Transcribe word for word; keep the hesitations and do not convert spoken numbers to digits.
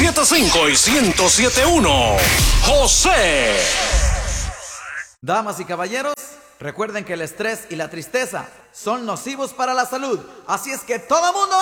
siete cinco y ciento siete punto uno. José. Damas y caballeros, recuerden que el estrés y la tristeza son nocivos para la salud. Así es que todo mundo